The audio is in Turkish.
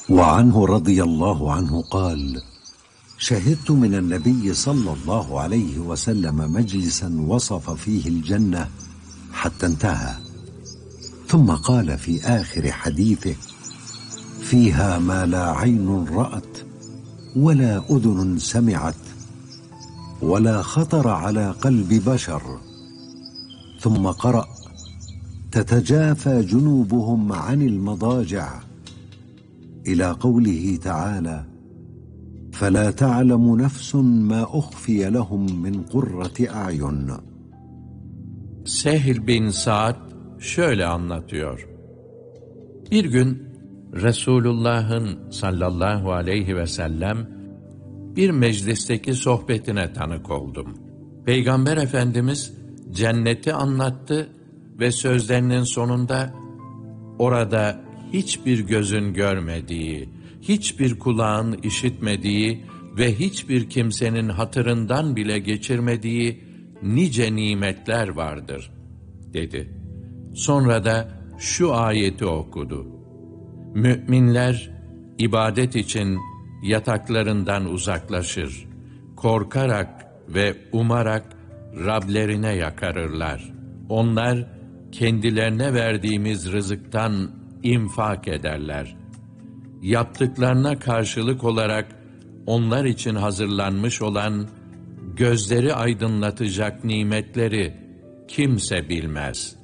وعنه رضي الله عنه قال: شهدت من النبي صلى الله عليه وسلم مجلسا وصف فيه الجنة حتى انتهى، ثم قال في آخر حديثه: فيها ما لا عين رأت ولا أذن سمعت ولا خطر على قلب بشر، ثم قرأ: تتجافى جنوبهم عن المضاجع، إلى قوله تعالى: فلا تعلم نفس ما أخفي لهم من قرة أعين. Sehl bin Sa'd şöyle anlatıyor. Bir gün Resulullah'ın sallallahu aleyhi ve sellem bir meclisteki sohbetine tanık oldum. Peygamber Efendimiz cenneti anlattı ve sözlerinin sonunda orada hiçbir gözün görmediği, hiçbir kulağın işitmediği ve hiçbir kimsenin hatırından bile geçirmediği nice nimetler vardır, dedi. Sonra da şu ayeti okudu. Müminler ibadet için yataklarından uzaklaşır, korkarak ve umarak Rablerine yakarırlar. Onlar kendilerine verdiğimiz rızıktan infak ederler. Yaptıklarına karşılık olarak onlar için hazırlanmış olan gözleri aydınlatacak nimetleri kimse bilmez.